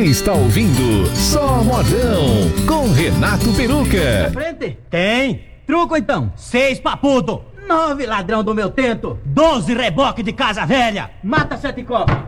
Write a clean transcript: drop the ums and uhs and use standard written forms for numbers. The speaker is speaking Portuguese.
está ouvindo Só Modão com Renato Peruca. Frente? Tem. Truco então. 6 papudo. 9 ladrão do meu tento. 12 reboque de casa velha. Mata 7 cobras.